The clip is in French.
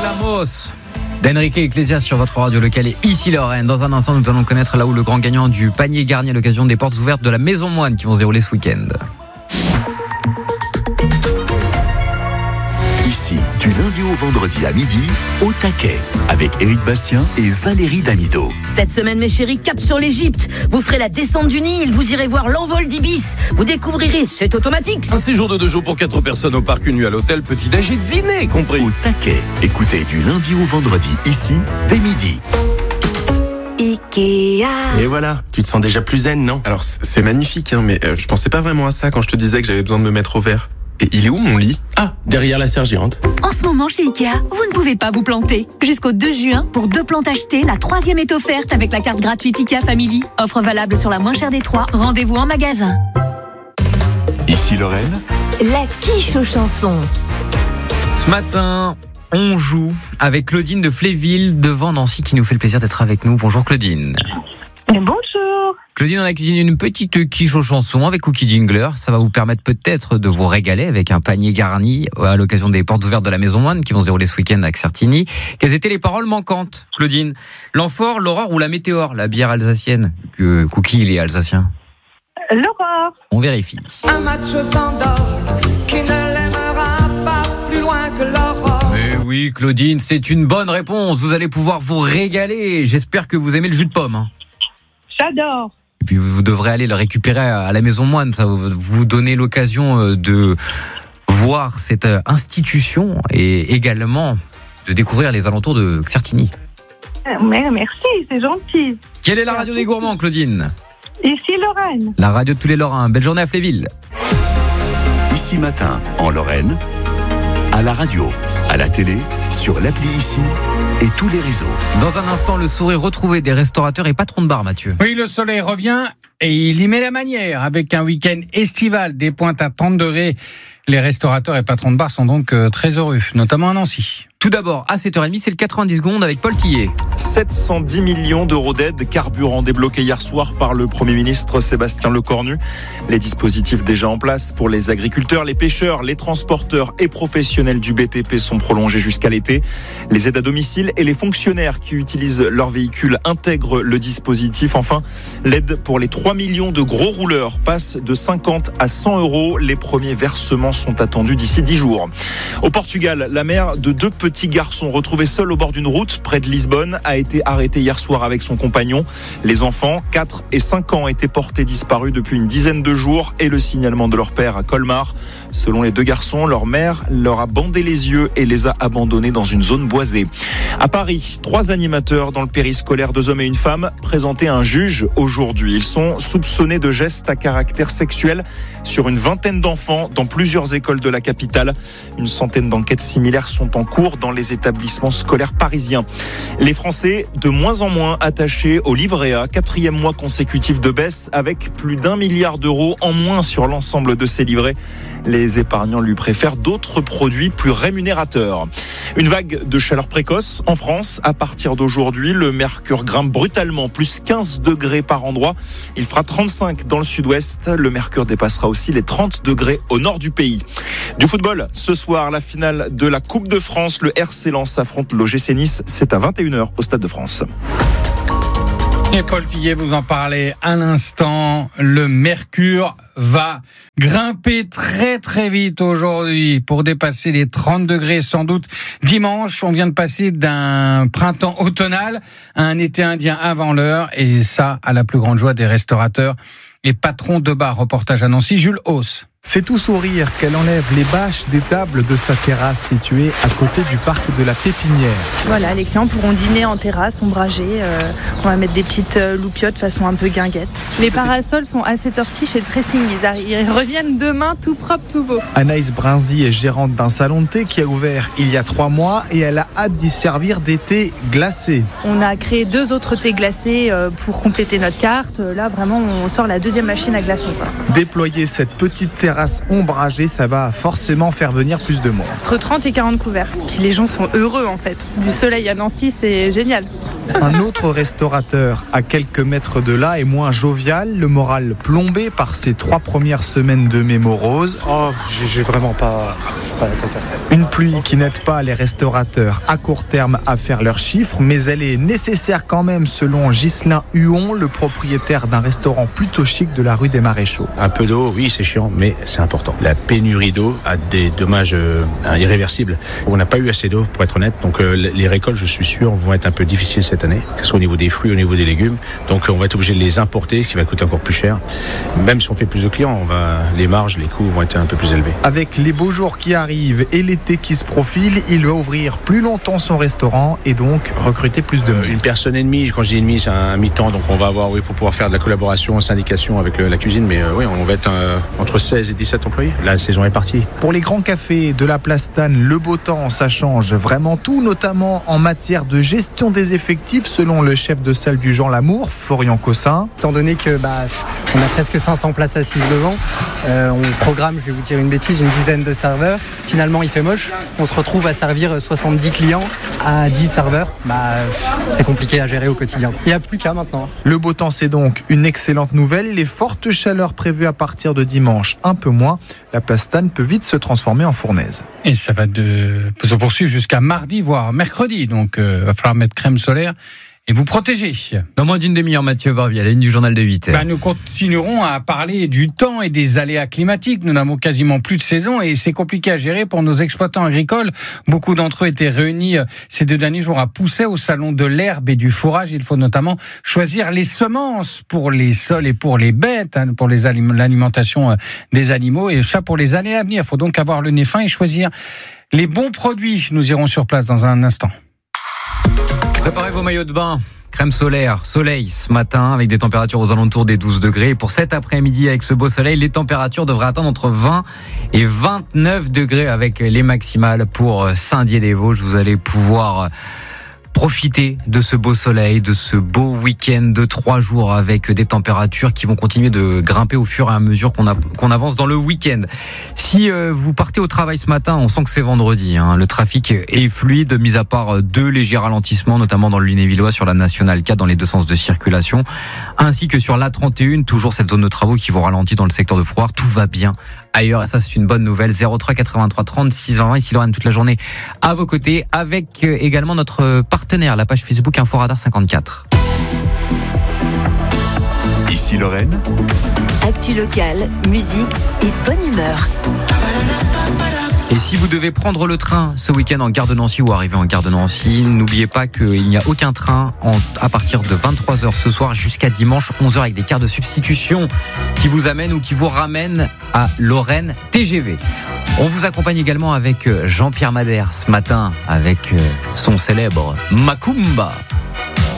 Vamos d'Enrique Iglesias sur votre radio locale et ici Lorraine. Dans un instant, nous allons connaître là où le grand gagnant du panier garni à l'occasion des portes ouvertes de la Maison Moine qui vont se dérouler ce week-end. Ici, du lundi au vendredi à midi, au taquet, avec Éric Bastien et Valérie Damido. Cette semaine, mes chéris, cap sur l'Égypte. Vous ferez la descente du Nil, vous irez voir l'envol d'Ibis. Vous découvrirez, c'est automatique. Un séjour de 2 jours pour 4 personnes au parc, une nuit à l'hôtel, petit-déj et dîner compris. Au taquet, écoutez du lundi au vendredi, ici, dès midi. Ikea. Et voilà, tu te sens déjà plus zen, non? Alors c'est magnifique, mais je pensais pas vraiment à ça quand je te disais que j'avais besoin de me mettre au vert. Et il est où mon lit? Ah, derrière la serre géante. En ce moment chez Ikea, vous ne pouvez pas vous planter. Jusqu'au 2 juin, pour 2 plantes achetées, la 3e est offerte avec la carte gratuite Ikea Family. Offre valable sur la moins chère des 3. Rendez-vous en magasin. Ici Lorraine. La quiche aux chansons. Ce matin, on joue avec Claudine de Fléville devant Nancy qui nous fait le plaisir d'être avec nous. Bonjour Claudine. Bonjour. Claudine, on a cuisiné une petite quiche aux chansons avec Cookie Jingler. Ça va vous permettre peut-être de vous régaler avec un panier garni à l'occasion des portes ouvertes de la Maison Moine qui vont se dérouler ce week-end à Certigny. Quelles étaient les paroles manquantes, Claudine? L'amphore, l'aurore ou la météore, la bière alsacienne? Que Cookie, il est alsacien. L'aurore. On vérifie. Un match sans d'or qui ne l'aimera pas plus loin que l'aurore. Mais oui, Claudine, c'est une bonne réponse. Vous allez pouvoir vous régaler. J'espère que vous aimez le jus de pomme. J'adore. Et puis vous devrez aller le récupérer à la Maison Moine. Ça va vous donner l'occasion de voir cette institution et également de découvrir les alentours de Certigny. Merci, c'est gentil. Quelle est la radio des gourmands, Claudine? Ici Lorraine. La radio de tous les Lorrains. Belle journée à Fléville. Ici matin, en Lorraine, à la radio, à la télé, sur l'appli Ici et tous les réseaux. Dans un instant, le sourire retrouvé des restaurateurs et patrons de bar, Mathieu. Oui, le soleil revient et il y met la manière. Avec un week-end estival, des pointes à 30 degrés. Les restaurateurs et patrons de bar sont donc très heureux, notamment à Nancy. Tout d'abord, à 7h30, c'est le 90 secondes avec Paul Tillet. 710 millions d'euros d'aide carburant débloqués hier soir par le Premier ministre Sébastien Lecornu. Les dispositifs déjà en place pour les agriculteurs, les pêcheurs, les transporteurs et professionnels du BTP sont prolongés jusqu'à l'été. Les aides à domicile et les fonctionnaires qui utilisent leur véhicule intègrent le dispositif. Enfin, l'aide pour les 3 millions de gros rouleurs passe de 50 à 100 euros. Les premiers versements sont attendus d'ici 10 jours. Au Portugal, la mère de 2 petits garçons retrouvés seuls au bord d'une route près de Lisbonne a été arrêtée hier soir avec son compagnon. Les enfants, 4 et 5 ans, étaient portés disparus depuis une dizaine de jours et le signalement de leur père à Colmar. Selon les 2 garçons, leur mère leur a bandé les yeux et les a abandonnés dans une zone boisée. À Paris, 3 animateurs dans le périscolaire, 2 hommes et une femme, présentés à un juge aujourd'hui. Ils sont soupçonnés de gestes à caractère sexuel sur une vingtaine d'enfants dans plusieurs écoles de la capitale. Une centaine d'enquêtes similaires sont en cours dans les établissements scolaires parisiens. Les Français, de moins en moins attachés au livret A, 4e mois consécutif de baisse avec plus d'1 milliard d'euros en moins sur l'ensemble de ces livrets. Les épargnants lui préfèrent d'autres produits plus rémunérateurs. Une vague de chaleur précoce en France. À partir d'aujourd'hui, le mercure grimpe brutalement, plus 15 degrés par endroit. Il fera 35 dans le sud-ouest. Le mercure dépassera aussi les 30 degrés au nord du pays. Du football, ce soir, la finale de la Coupe de France. Le RC Lens affronte l'OGC Nice. C'est à 21h au Stade de France. Et Paul Tillet, vous en parlez à l'instant. Le mercure va grimper très très vite aujourd'hui pour dépasser les 30 degrés sans doute. Dimanche, on vient de passer d'un printemps automnal à un été indien avant l'heure. Et ça, à la plus grande joie des restaurateurs et patrons de bar. Reportage à Nancy, Jules Hauss. C'est tout sourire qu'elle enlève les bâches des tables de sa terrasse située à côté du parc de la Pépinière. Voilà, les clients pourront dîner en terrasse, ombragée. On va mettre des petites loupiottes façon un peu guinguette. Les parasols sont à cette heure-ci chez le pressing. Ils reviennent demain tout propre, tout beau. Anaïs Brinzy est gérante d'un salon de thé qui a ouvert il y a 3 mois et elle a hâte d'y servir des thés glacés. On a créé 2 autres thés glacés pour compléter notre carte. Là, vraiment, on sort la 2e machine à glaçons. Déployer cette petite terrasse ombragée, ça va forcément faire venir plus de monde. Entre 30 et 40 couverts. Puis les gens sont heureux en fait. Du soleil à Nancy, c'est génial. Un autre restaurateur à quelques mètres de là est moins jovial, le moral plombé par ces 3 premières semaines de mai morose. Oh, j'ai vraiment pas la tête à ça. Une pluie qui n'aide pas les restaurateurs à court terme à faire leurs chiffres, mais elle est nécessaire quand même selon Ghislain Huon, le propriétaire d'un restaurant plutôt chic de la rue des Maréchaux. Un peu d'eau, oui, c'est chiant, mais c'est important. La pénurie d'eau a des dommages irréversibles. On n'a pas eu assez d'eau, pour être honnête, donc les récoltes, je suis sûr, vont être un peu difficiles cette année, que ce soit au niveau des fruits, au niveau des légumes. Donc on va être obligé de les importer, ce qui va coûter encore plus cher. Même si on fait plus de clients, les marges, les coûts vont être un peu plus élevés. Avec les beaux jours qui arrivent et l'été qui se profile, il va ouvrir plus longtemps son restaurant et donc recruter plus de monde. Une personne et demie, quand je dis et demi, c'est un mi-temps, donc on va avoir, pour pouvoir faire de la collaboration, syndication avec la cuisine, mais on va être entre 16 et 17 employés. La saison est partie. Pour les grands cafés de la Place Stane, le beau temps, ça change vraiment tout, notamment en matière de gestion des effectifs, selon le chef de salle du Jean Lamour, Florian Cossin. Étant donné que on a presque 500 places assises devant, on programme, je vais vous dire une bêtise, une dizaine de serveurs. Finalement, il fait moche. On se retrouve à servir 70 clients à 10 serveurs. C'est compliqué à gérer au quotidien. Il n'y a plus qu'à maintenant. Le beau temps, c'est donc une excellente nouvelle. Les fortes chaleurs prévues à partir de dimanche, un peu moins. La Place Stane peut vite se transformer en fournaise. Et ça va se poursuivre jusqu'à mardi, voire mercredi. Donc, va falloir mettre crème solaire et vous protéger. Dans moins d'une demi-heure, Mathieu Barbier, à la ligne du journal de 8h. Nous continuerons à parler du temps et des aléas climatiques. Nous n'avons quasiment plus de saison et c'est compliqué à gérer pour nos exploitants agricoles. Beaucoup d'entre eux étaient réunis ces 2 derniers jours à Pousset au salon de l'herbe et du fourrage. Il faut notamment choisir les semences pour les sols et pour les bêtes, pour l'alimentation des animaux. Et ça pour les années à venir. Il faut donc avoir le nez fin et choisir les bons produits. Nous irons sur place dans un instant. Préparez vos maillots de bain. Crème solaire, soleil ce matin avec des températures aux alentours des 12 degrés. Et pour cet après-midi avec ce beau soleil, les températures devraient atteindre entre 20 et 29 degrés avec les maximales pour Saint-Dié-des-Vosges. Vous allez pouvoir profiter de ce beau soleil, de ce beau week-end de 3 jours avec des températures qui vont continuer de grimper au fur et à mesure qu'on avance dans le week-end. Si vous partez au travail ce matin, on sent que c'est vendredi. Le trafic est fluide, mis à part 2 légers ralentissements, notamment dans le Lunévillois sur la Nationale 4 dans les 2 sens de circulation, ainsi que sur l'A31, toujours cette zone de travaux qui vous ralentit dans le secteur de Frouard. Tout va bien ailleurs et ça c'est une bonne nouvelle. 03 83 36 20 20. Ici Lorraine toute la journée à vos côtés avec également notre partenaire, la page Facebook Inforadar 54. Ici Lorraine. Actu locale, musique et bonne humeur. Et si vous devez prendre le train ce week-end en gare de Nancy ou arriver en gare de Nancy, n'oubliez pas qu'il n'y a aucun train à partir de 23h ce soir jusqu'à dimanche 11h avec des cartes de substitution qui vous amènent ou qui vous ramènent à Lorraine TGV. On vous accompagne également avec Jean-Pierre Madère ce matin avec son célèbre Macumba.